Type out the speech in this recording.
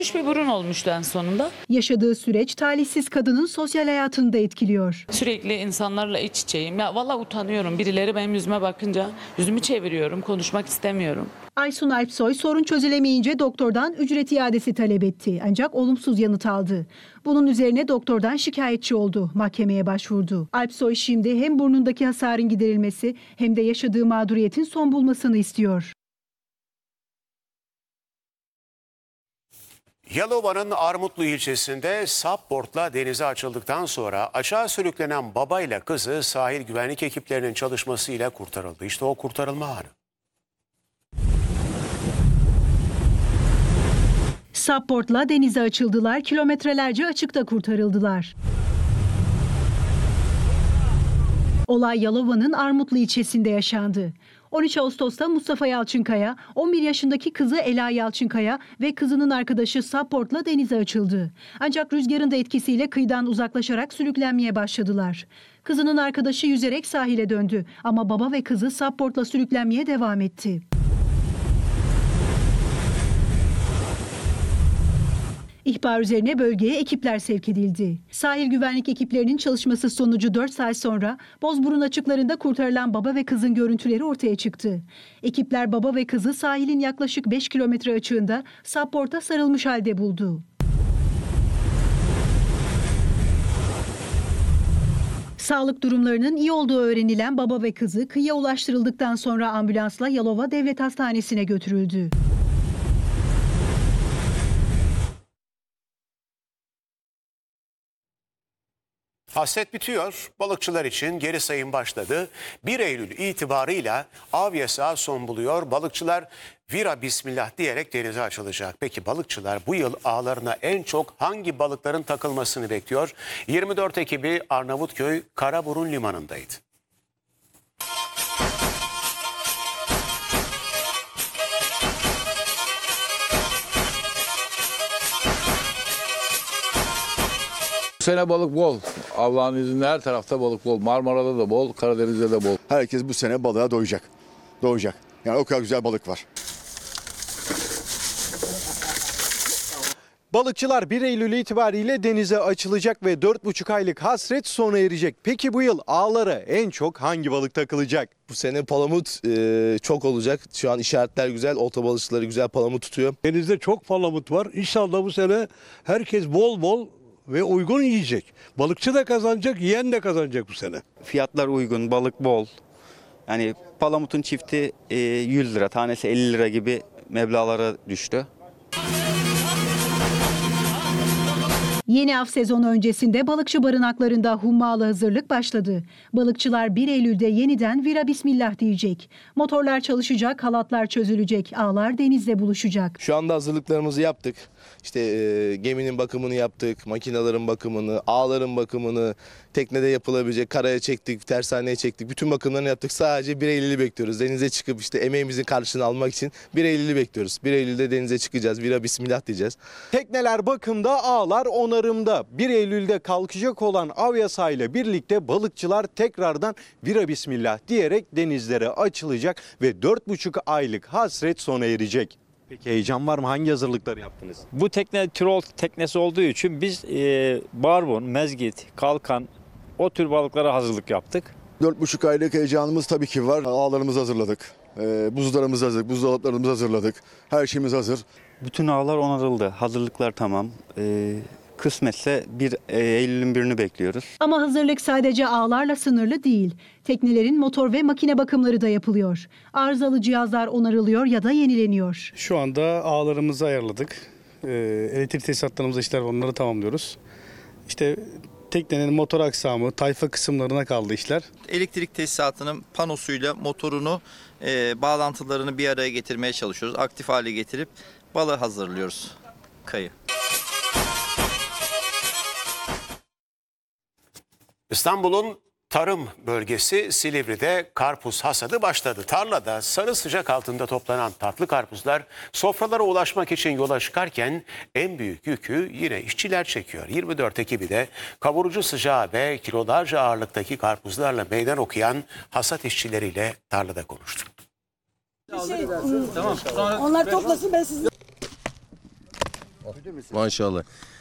Bir burun olmuştu en sonunda. Yaşadığı süreç talihsiz kadının sosyal hayatını da etkiliyor. Sürekli insanlarla iç içeyim. Ya vallahi utanıyorum. Birileri benim yüzüme bakınca yüzümü çeviriyorum. Konuşmak istemiyorum. Aysun Alpsoy sorun çözülemeyince doktordan ücret iadesi talep etti. Ancak olumsuz yanıt aldı. Bunun üzerine doktordan şikayetçi oldu. Mahkemeye başvurdu. Alpsoy şimdi hem burnundaki hasarın giderilmesi hem de yaşadığı mağduriyetin son bulmasını istiyor. Yalova'nın Armutlu ilçesinde supboardla denize açıldıktan sonra aşağı sürüklenen babayla kızı sahil güvenlik ekiplerinin çalışmasıyla kurtarıldı. İşte o kurtarılma anı. Supboardla denize açıldılar, kilometrelerce açıkta kurtarıldılar. Olay Yalova'nın Armutlu ilçesinde yaşandı. 13 Ağustos'ta Mustafa Yalçınkaya, 11 yaşındaki kızı Ela Yalçınkaya ve kızının arkadaşı supboardla denize açıldı. Ancak rüzgarın da etkisiyle kıyıdan uzaklaşarak sürüklenmeye başladılar. Kızının arkadaşı yüzerek sahile döndü ama baba ve kızı supboardla sürüklenmeye devam etti. İhbar üzerine bölgeye ekipler sevk edildi. Sahil güvenlik ekiplerinin çalışması sonucu 4 saat sonra Bozburun açıklarında kurtarılan baba ve kızın görüntüleri ortaya çıktı. Ekipler baba ve kızı sahilin yaklaşık 5 kilometre açığında supboard'a sarılmış halde buldu. Sağlık durumlarının iyi olduğu öğrenilen baba ve kızı kıyıya ulaştırıldıktan sonra ambulansla Yalova Devlet Hastanesi'ne götürüldü. Hasret bitiyor. Balıkçılar için geri sayım başladı. 1 Eylül itibarıyla av yasağı son buluyor. Balıkçılar vira bismillah diyerek denize açılacak. Peki balıkçılar bu yıl ağlarına en çok hangi balıkların takılmasını bekliyor? 24 ekibi Arnavutköy Karaburun Limanı'ndaydı. Bu sene balık bol. Allah'ın izniyle her tarafta balık bol. Marmara'da da bol, Karadeniz'de de bol. Herkes bu sene balığa doyacak. Doyacak. Yani o kadar güzel balık var. Balıkçılar 1 Eylül itibariyle denize açılacak ve 4,5 aylık hasret sona erecek. Peki bu yıl ağlara en çok hangi balık takılacak? Bu sene palamut çok olacak. Şu an işaretler güzel. Olta balıkçıları güzel palamut tutuyor. Denizde çok palamut var. İnşallah bu sene herkes bol bol ve uygun yiyecek. Balıkçı da kazanacak, yiyen de kazanacak bu sene. Fiyatlar uygun, balık bol. Yani palamutun çifti 100 lira, tanesi 50 lira gibi meblağlara düştü. Yeni av sezonu öncesinde balıkçı barınaklarında hummalı hazırlık başladı. Balıkçılar 1 Eylül'de yeniden vira bismillah diyecek. Motorlar çalışacak, halatlar çözülecek, ağlar denizle buluşacak. Şu anda hazırlıklarımızı yaptık. İşte geminin bakımını yaptık, makinelerin bakımını, ağların bakımını, teknede yapılabilecek, karaya çektik, tersaneye çektik. Bütün bakımlarını yaptık. Sadece 1 Eylül'ü bekliyoruz. Denize çıkıp işte emeğimizin karşılığını almak için 1 Eylül'ü bekliyoruz. 1 Eylül'de denize çıkacağız, vira bismillah diyeceğiz. Tekneler bakımda, ağlar onarımda. 1 Eylül'de kalkacak olan av yasağıyla birlikte balıkçılar tekrardan vira bismillah diyerek denizlere açılacak ve 4,5 aylık hasret sona erecek. Peki heyecan var mı? Hangi hazırlıkları yaptınız? Bu tekne trol teknesi olduğu için biz barbun, mezgit, kalkan o tür balıklara hazırlık yaptık. 4,5 aylık heyecanımız tabii ki var. Ağlarımızı hazırladık. Buzlarımızı hazırladık. Buzdolaplarımızı hazırladık. Her şeyimiz hazır. Bütün ağlar onarıldı, hazırlıklar tamam. Kısmetse 1 Eylül'ün birini bekliyoruz. Ama hazırlık sadece ağlarla sınırlı değil. Teknelerin motor ve makine bakımları da yapılıyor. Arızalı cihazlar onarılıyor ya da yenileniyor. Şu anda ağlarımızı ayarladık. Elektrik tesisatlarımızda işler var, onları tamamlıyoruz. İşte teknenin motor aksamı, tayfa kısımlarına kaldı işler. Elektrik tesisatının panosuyla motorunu, bağlantılarını bir araya getirmeye çalışıyoruz. Aktif hale getirip balığı hazırlıyoruz. Kayı. İstanbul'un tarım bölgesi Silivri'de karpuz hasadı başladı. Tarlada sarı sıcak altında toplanan tatlı karpuzlar sofralara ulaşmak için yola çıkarken en büyük yükü yine işçiler çekiyor. 24 ekibi de kavurucu sıcağı ve kilolarca ağırlıktaki karpuzlarla meydan okuyan hasat işçileriyle tarlada konuştu. Onlar toplasın, ben sizi... Maşallah.